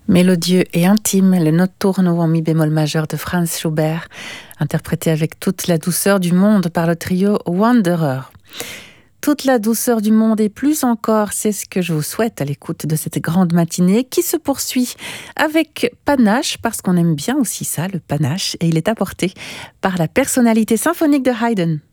Mélodieux et intime, le notturno en mi bémol majeur de Franz Schubert, interprété avec toute la douceur du monde par le trio Wanderer. Toute la douceur du monde et plus encore, c'est ce que je vous souhaite à l'écoute de cette grande matinée qui se poursuit avec panache, parce qu'on aime bien aussi ça, le panache, et il est apporté par la personnalité symphonique de Haydn.